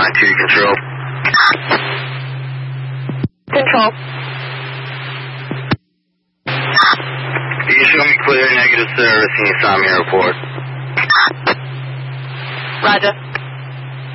9-2 control. Control. Can you show me clear negative service and you saw me report? Roger.